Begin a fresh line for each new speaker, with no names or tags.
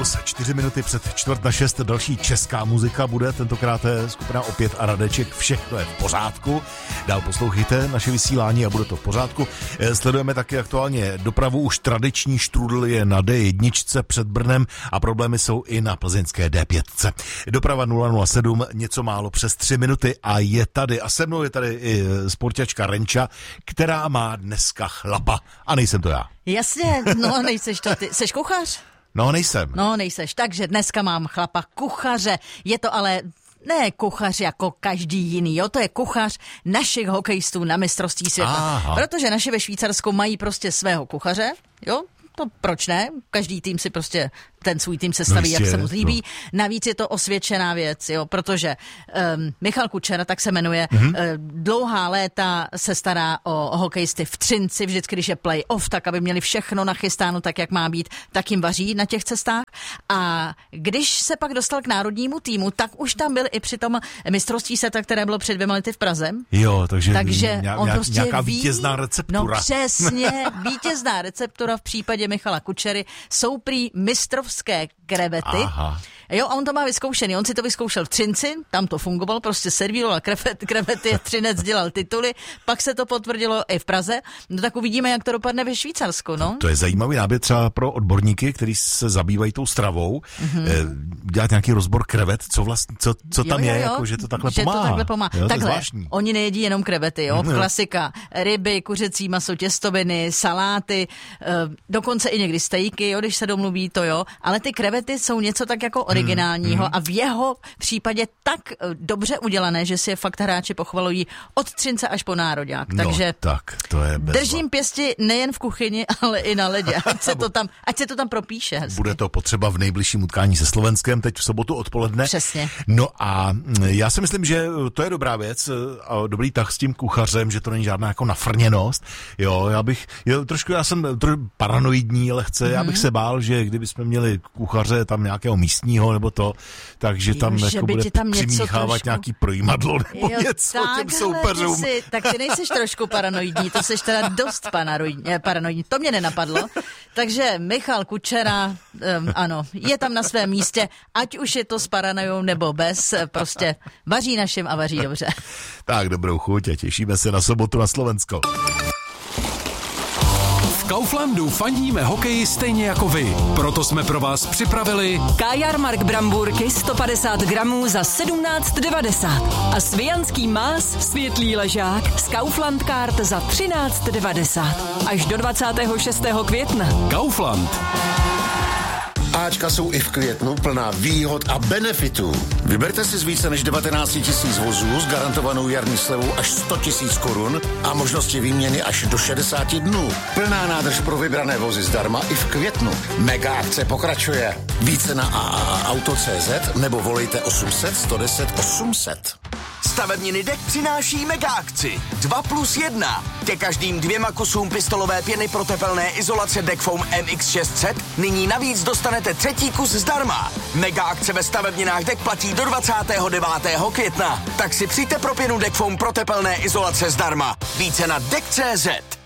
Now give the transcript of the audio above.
Plus, 4 minuty před 5:45, další česká muzika bude, tentokrát je skupina Opět a Radeček, všechno je v pořádku. Dál poslouchejte naše vysílání a bude to v pořádku. Sledujeme taky aktuálně dopravu, už tradiční štrudl je na D1 před Brnem a problémy jsou i na plzeňské D5. Doprava 007, něco málo přes 3 minuty a je tady. A se mnou je tady i sportačka Renča, která má dneska chlapa. A nejsem to já.
Jasně, no nejseš to ty. Seš kuchař?
No nejsem.
No nejseš, takže dneska mám chlapa kuchaře. Je to ale ne kuchař jako každý jiný, jo, to je kuchař našich hokejistů na mistrovství světa. Aha. Protože naši ve Švýcarsku mají prostě svého kuchaře, jo. To proč ne? Každý tým si prostě ten svůj tým sestaví, jak se mu líbí. No. Navíc je to osvědčená věc, jo, protože Michal Kučera, tak se jmenuje, dlouhá léta se stará o hokejisty v Třinci, vždycky, když je play-off, tak aby měli všechno nachystáno tak, jak má být, tak jim vaří na těch cestách. A když se pak dostal k národnímu týmu, tak už tam byl i při tom mistrovství světa, které bylo před 2 lety v Praze.
Jo, takže
on prostě
nějaká vítězná receptura.
No přesně, vítězná receptura v případě Michala Kučery jsou prý mistrovské krevety. Aha. Jo, a on to má vyzkoušený. On si to vyzkoušel v Třinci, tam to fungovalo, prostě servíroval krevety, Třinec dělal tituly, pak se to potvrdilo i v Praze. No tak uvidíme, jak to dopadne ve Švýcarsku, no.
To je zajímavý náběh třeba pro odborníky, kteří se zabývají tou stravou, dělat nějaký rozbor krevet, co tam je, jako, že to takhle pomáhá.
To takhle pomáhá.
Jo,
takhle, oni nejedí jenom krevety, jo, klasika, ryby, kuřecí maso, těstoviny, saláty, dokonce i někdy stejky, jo, když se domluví to, jo, ale ty krevety jsou něco tak jako originálního a v jeho případě tak dobře udělané, že si je fakt hráči pochvalují od Třince až po nároďák. Takže
no, tak, to je
držím pěsti nejen v kuchyni, ale i na ledě. Ať se to tam propíše. Hezky.
Bude to potřeba v nejbližším utkání se Slovenskem, teď v sobotu odpoledne.
Přesně.
No a já si myslím, že to je dobrá věc a dobrý tah s tím kuchařem, že to není žádná jako nafrněnost. Jo, já jsem paranoidní lehce, já bych se bál, že kdybychom měli kuchaře tam nějakého místního nebo to, takže tam jako bude přimíchávat nějaký projímadlo nebo něco těm soupeřům.
Tak ty nejseš trošku paranoidní, to seš teda dost paranoidní. To mě nenapadlo. Takže Michal Kučera, ano, je tam na svém místě, ať už je to s paranojou nebo bez, prostě vaří našim a vaří dobře.
Tak dobrou chuť a těšíme se na sobotu na Slovensko.
V Kauflandu fandíme hokeji stejně jako vy. Proto jsme pro vás připravili
Kajarmark Bramburky 150 gramů za 17,90 a Svijanský más světlý ležák z Kaufland Card za 13,90 až do 26. května.
Kaufland.
Ačka jsou i v květnu plná výhod a benefitů. Vyberte si z více než 19 000 vozů s garantovanou jarní slevou až 100 000 korun a možnosti výměny až do 60 dnů. Plná nádrž pro vybrané vozy zdarma i v květnu. Mega akce pokračuje. Více na AAAuto.cz nebo volejte 800 110 800.
Stavebniny DEK přináší mega akci 2+1. Ke každým 2 kusům pistolové pěny pro tepelné izolace DEK Foam MX600 nyní navíc dostanete 3. kus zdarma. Mega akce ve stavebninách DEK platí do 29. května. Tak si přijďte pro pěnu DEK Foam pro tepelné izolace zdarma. Více na DEK.cz.